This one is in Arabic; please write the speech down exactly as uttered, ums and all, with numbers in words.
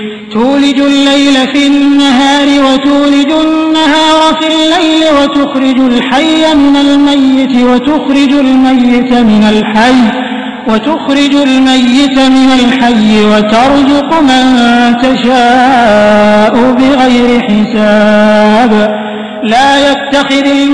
تولج الليل في النهار وتولج النهار في الليل وتخرج الحي من الميت وتخرج الميت من الحي وتخرج الميت من الحي وترزق من تشاء بغير حساب لا يتخذ